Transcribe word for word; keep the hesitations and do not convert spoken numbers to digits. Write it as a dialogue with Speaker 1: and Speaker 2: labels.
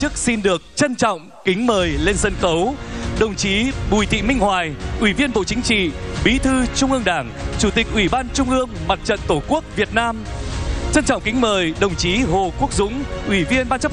Speaker 1: Trước xin được trân trọng kính mời lên sân khấu đồng chí Bùi Thị Minh Hoài, Ủy viên Bộ Chính trị, Bí thư Trung ương Đảng, Chủ tịch Ủy ban Trung ương Mặt trận Tổ quốc Việt Nam. Trân trọng kính mời đồng chí Hồ Quốc Dũng, Ủy viên Ban chấp